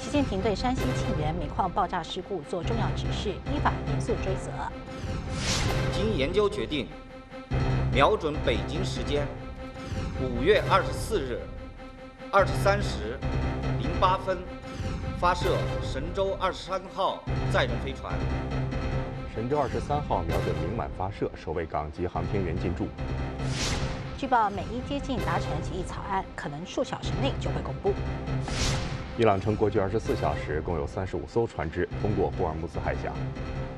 习近平对山西沁源煤矿爆炸事故作重要指示，依法严肃追责。 经研究决定，瞄准北京时间5月24日23时08分，发射神舟23号载人飞船。 神舟23号瞄准明晚发射，首位港籍航天员进驻。 据报，美伊接近达成协议草案，可能数小时内就会公布。 伊朗称，过去24小时共有35艘船只通过霍尔木兹海峡。